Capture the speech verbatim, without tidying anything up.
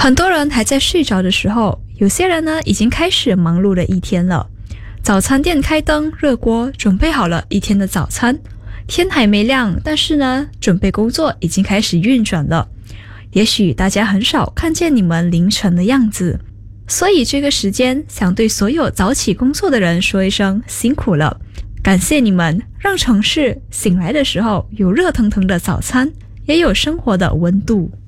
很多人还在睡着的时候，有些人呢已经开始忙碌的一天了。早餐店开灯，热锅，准备好了一天的早餐。天还没亮，但是呢，准备工作已经开始运转了。也许大家很少看见你们凌晨的样子，所以这个时间想对所有早起工作的人说一声辛苦了。感谢你们，让城市醒来的时候有热腾腾的早餐，也有生活的温度。